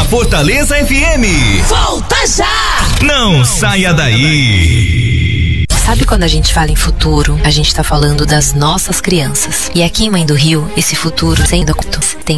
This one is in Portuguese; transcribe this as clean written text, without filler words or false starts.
Fortaleza FM. Volta já! Não saia daí. Sabe quando a gente fala em futuro, a gente tá falando das nossas crianças. E aqui em Mãe do Rio, esse futuro sendo tem